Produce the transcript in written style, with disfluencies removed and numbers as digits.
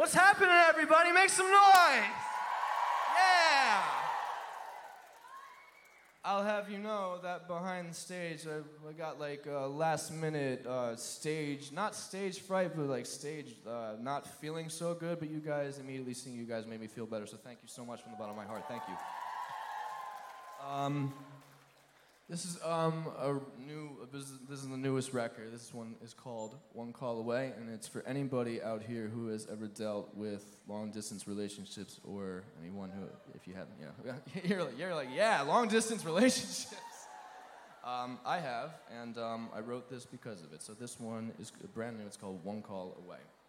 What's happening, everybody? Make some noise! Yeah! I'll have you know that behind the stage, I got like last minute stage, not stage fright, but like stage not feeling so good, but you guys, immediately seeing you guys made me feel better, so thank you so much from the bottom of my heart. Thank you. This is this is the newest record. This one is called One Call Away, and it's for anybody out here who has ever dealt with long distance relationships, or anyone who, if you haven't, you're like, yeah, long distance relationships. I have, and I wrote this because of it. So this one is brand new. It's called One Call Away.